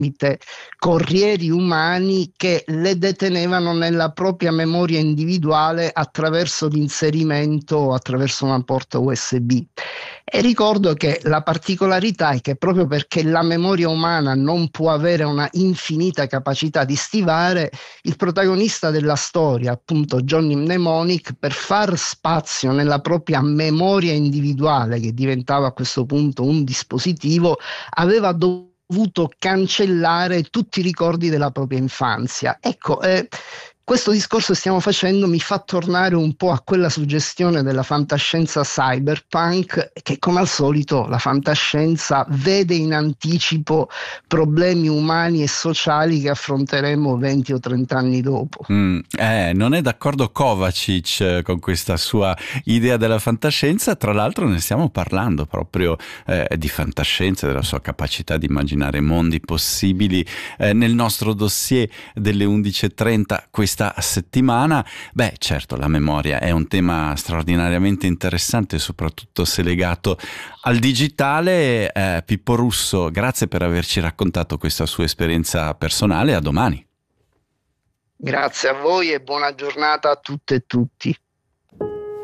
corrieri umani che le detenevano nella propria memoria individuale attraverso l'inserimento o attraverso una porta USB. E ricordo che la particolarità è che proprio perché la memoria umana non può avere una infinita capacità di stivare, il protagonista della storia, appunto Johnny Mnemonic, per far spazio nella propria memoria individuale, che diventava a questo punto un dispositivo, aveva dovuto cancellare tutti i ricordi della propria infanzia. Ecco, questo discorso che stiamo facendo mi fa tornare un po' a quella suggestione della fantascienza cyberpunk, che come al solito la fantascienza vede in anticipo problemi umani e sociali che affronteremo 20 o 30 anni dopo. Non è d'accordo Kovacic con questa sua idea della fantascienza. Tra l'altro ne stiamo parlando proprio di fantascienza, della sua capacità di immaginare mondi possibili nel nostro dossier delle 11:30 questa settimana. Beh, certo, la memoria è un tema straordinariamente interessante, soprattutto se legato al digitale. Pippo Russo, grazie per averci raccontato questa sua esperienza personale. A domani. Grazie a voi e buona giornata a tutte e tutti.